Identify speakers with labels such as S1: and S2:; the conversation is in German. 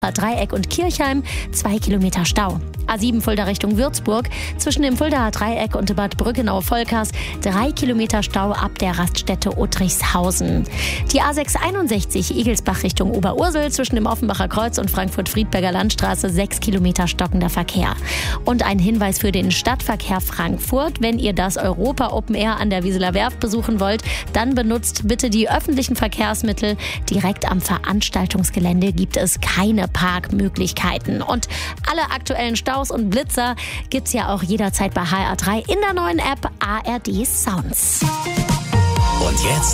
S1: Dreieck und Kirchheim 2 Kilometer Stau. A7 Fulda Richtung Würzburg zwischen dem Fuldaer Dreieck und Bad Brückenau-Volkers 3 Kilometer Stau ab der Raststätte Uttrichshausen. Die A661 Igelsbach Richtung Oberursel zwischen dem Offenbacher Kreuz und Frankfurt-Friedberger Landstraße 6 Kilometer stockender Verkehr. Und ein Hinweis für den Stadtverkehr Frankfurt: Wenn ihr das Europa Open Air an der Wieseler Werft besuchen wollt, dann benutzt bitte die öffentlichen Verkehrsmittel. Direkt am Veranstaltungsgelände gibt es keine Parkmöglichkeiten. Und alle aktuellen Staus und Blitzer gibt's ja auch jederzeit bei HR3 in der neuen App ARD Sounds.
S2: Und jetzt